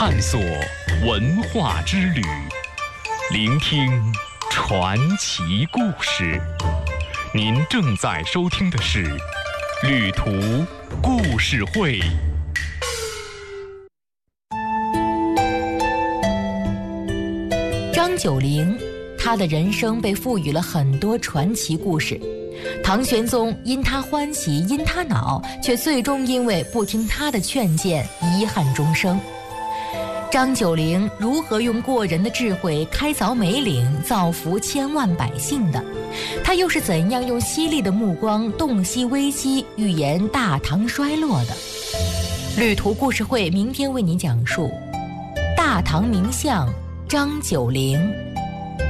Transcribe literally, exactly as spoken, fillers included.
探索文化之旅，聆听传奇故事。您正在收听的是《旅途故事会》。 张九龄，他的人生被赋予了很多传奇故事。唐玄宗因他欢喜因他恼，却最终因为不听他的劝谏，遗憾终生。张九龄如何用过人的智慧开凿梅岭，造福千万百姓的？他又是怎样用犀利的目光洞悉危机，预言大唐衰落的？旅途故事会明天为你讲述大唐名相张九龄。